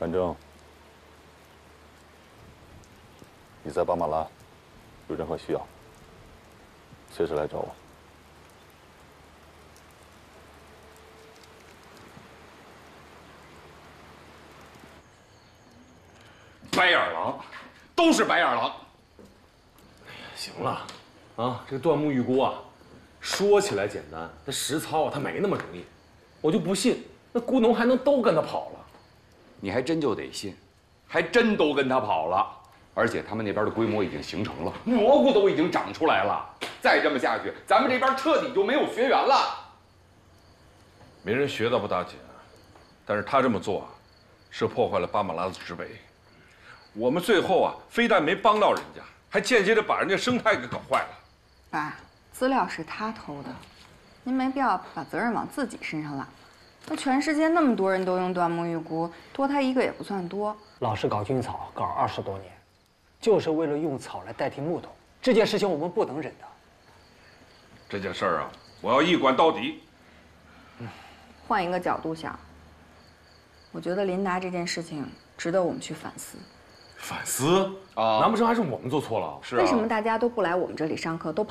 反正你在巴马拉有任何需要，随时来找我。 白眼狼，都是白眼狼。 行了，啊，这个断木预估啊，说起来简单，这实操啊，它没那么容易。我就不信那咕农还能都跟他跑了。 你还真就得信，还真都跟他跑了。而且他们那边的规模已经形成了，蘑菇都已经长出来了。再这么下去，咱们这边彻底就没有学员了。 没人学倒不打紧，但是他这么做啊，是破坏了巴马拉的植被。我们最后啊，非但没帮到人家，还间接的把人家生态给搞坏了。 爸，资料是他偷的，您没必要把责任往自己身上揽。那全世界那么多人都用椴木预估，多他一个也不算多。 老是搞菌草，搞20多年，就是为了用草来代替木头。这件事情我们不能忍的。 这件事儿啊，我要一管到底。 换一个角度想，我觉得琳达这件事情值得我们去反思。 反思啊？难不成还是我们做错了？ 是啊。 为什么大家都不来我们这里上课，都